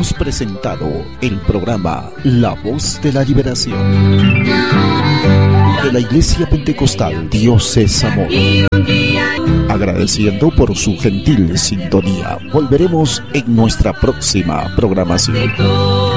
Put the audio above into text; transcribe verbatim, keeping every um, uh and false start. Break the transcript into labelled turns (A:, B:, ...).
A: hemos presentado el programa La Voz de la Liberación de la Iglesia Pentecostal Dios es Amor. Agradeciendo por su gentil sintonía. Volveremos en nuestra próxima programación.